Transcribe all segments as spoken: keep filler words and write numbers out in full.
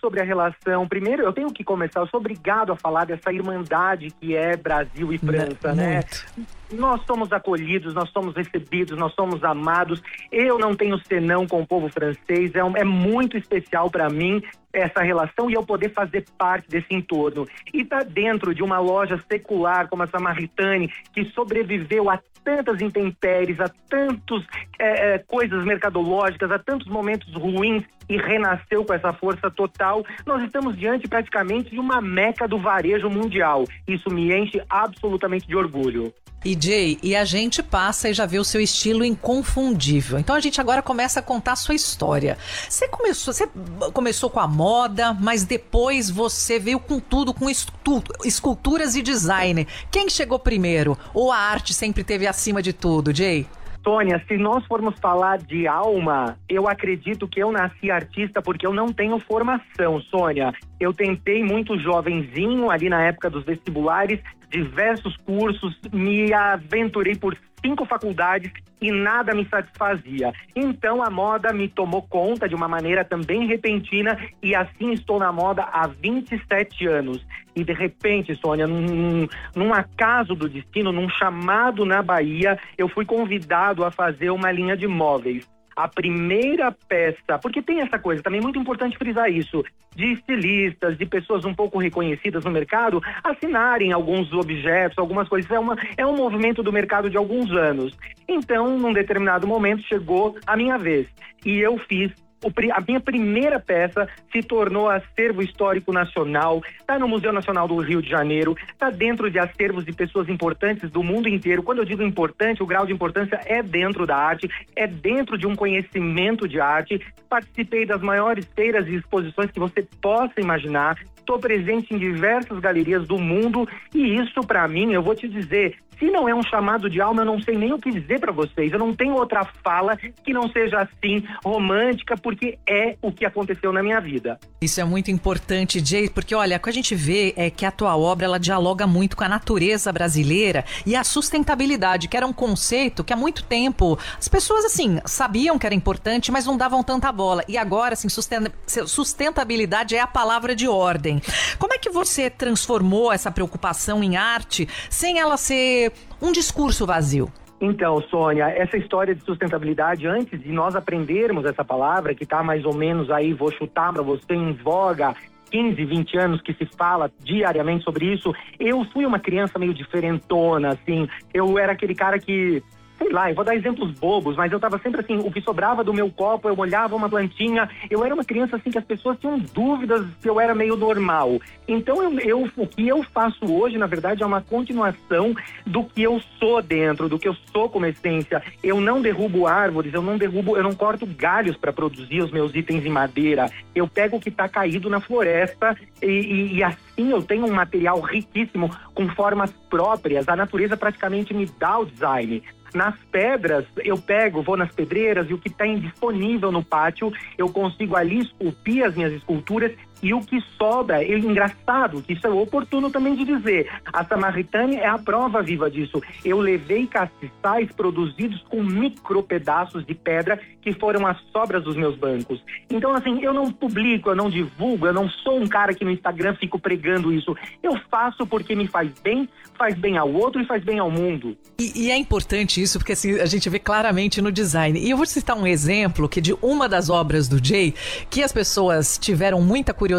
sobre a relação, primeiro eu tenho que começar, eu sou obrigado a falar dessa irmandade que é Brasil e França, né? Muito. Nós somos acolhidos, nós somos recebidos, nós somos amados. Eu não tenho senão com o povo francês, é, um, é muito especial para mim essa relação e eu poder fazer parte desse entorno. E tá dentro de uma loja secular como a Samaritane, que sobreviveu a tantas intempéries, a tantas é, é, coisas mercadológicas, a tantos momentos ruins e renasceu com essa força total. Nós estamos diante praticamente de uma meca do varejo mundial. Isso me enche absolutamente de orgulho. E Jay, e a gente passa e já vê o seu estilo inconfundível. Então a gente agora começa a contar a sua história. Você começou, você começou com a moda, mas depois você veio com tudo, com estu, esculturas e design. Quem chegou primeiro? Ou a arte sempre teve acima de tudo, Jay? Sônia, se nós formos falar de alma, eu acredito que eu nasci artista porque eu não tenho formação, Sônia. Eu tentei muito jovenzinho, ali na época dos vestibulares, diversos cursos, me aventurei por cinco faculdades e nada me satisfazia. Então a moda me tomou conta de uma maneira também repentina e assim estou na moda há vinte e sete anos. E de repente, Sônia, num, num acaso do destino, num chamado na Bahia, eu fui convidado a fazer uma linha de móveis. A primeira peça, porque tem essa coisa, também é muito importante frisar isso, de estilistas, de pessoas um pouco reconhecidas no mercado, assinarem alguns objetos, algumas coisas. É, uma, é um movimento do mercado de alguns anos. Então, num determinado momento, chegou a minha vez. E eu fiz a minha primeira peça, se tornou acervo histórico nacional, está no Museu Nacional do Rio de Janeiro, está dentro de acervos de pessoas importantes do mundo inteiro. Quando eu digo importante, o grau de importância é dentro da arte, é dentro de um conhecimento de arte. Participei das maiores feiras e exposições que você possa imaginar. Estou presente em diversas galerias do mundo e isso, para mim, eu vou te dizer, se não é um chamado de alma, eu não sei nem o que dizer para vocês. Eu não tenho outra fala que não seja assim, romântica, porque é o que aconteceu na minha vida. Isso é muito importante, Jay, porque olha, o que a gente vê é que a tua obra, ela dialoga muito com a natureza brasileira e a sustentabilidade, que era um conceito que há muito tempo as pessoas, assim, sabiam que era importante, mas não davam tanta bola. E agora, assim, sustentabilidade é a palavra de ordem. Como é que você transformou essa preocupação em arte sem ela ser um discurso vazio? Então, Sônia, essa história de sustentabilidade, antes de nós aprendermos essa palavra, que está mais ou menos aí, vou chutar para você, em voga, quinze, vinte anos que se fala diariamente sobre isso, eu fui uma criança meio diferentona, assim, eu era aquele cara que... sei lá, eu vou dar exemplos bobos, mas eu tava sempre assim, o que sobrava do meu copo, eu molhava uma plantinha, eu era uma criança assim que as pessoas tinham dúvidas se eu era meio normal. Então eu, eu, o que eu faço hoje, na verdade, é uma continuação do que eu sou dentro, do que eu sou como essência. Eu não derrubo árvores, eu não derrubo, eu não corto galhos para produzir os meus itens em madeira. Eu pego o que tá caído na floresta e, e, e assim eu tenho um material riquíssimo, com formas próprias. A natureza praticamente me dá o design. Nas pedras, eu pego, vou nas pedreiras e o que tem disponível no pátio, eu consigo ali esculpir as minhas esculturas e o que sobra, é engraçado, que isso é oportuno também de dizer, a Samaritane é a prova viva disso. Eu levei castiçais produzidos com micro pedaços de pedra que foram as sobras dos meus bancos. Então, assim, eu não publico, eu não divulgo, eu não sou um cara que no Instagram fico pregando isso. Eu faço porque me faz bem, faz bem ao outro e faz bem ao mundo. E, e é importante isso, porque assim, a gente vê claramente no design. E eu vou citar um exemplo que de uma das obras do Jay, que as pessoas tiveram muita curiosidade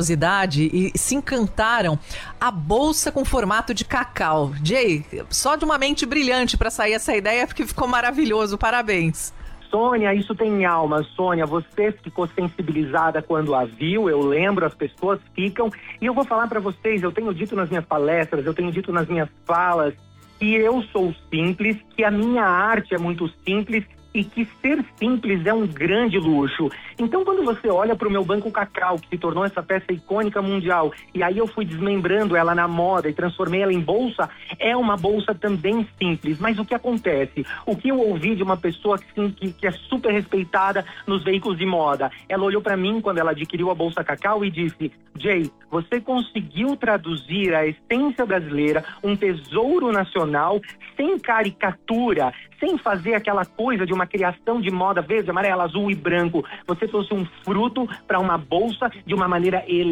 e se encantaram, a bolsa com formato de cacau. Jay, só de uma mente brilhante para sair essa ideia, porque ficou maravilhoso, parabéns. Sônia, isso tem alma, Sônia, você ficou sensibilizada quando a viu, eu lembro, as pessoas ficam, e eu vou falar para vocês, eu tenho dito nas minhas palestras, eu tenho dito nas minhas falas, que eu sou simples, que a minha arte é muito simples, e que ser simples é um grande luxo. Então, quando você olha para o meu Banco Cacau, que se tornou essa peça icônica mundial, e aí eu fui desmembrando ela na moda e transformei ela em bolsa, é uma bolsa também simples. Mas o que acontece? O que eu ouvi de uma pessoa que, que, que é super respeitada nos veículos de moda? Ela olhou para mim quando ela adquiriu a Bolsa Cacau e disse: Jay, você conseguiu traduzir a essência brasileira, um tesouro nacional, sem caricatura, sem fazer aquela coisa de uma criação de moda verde, amarela, azul e branco. Você trouxe um fruto para uma bolsa de uma maneira elegante.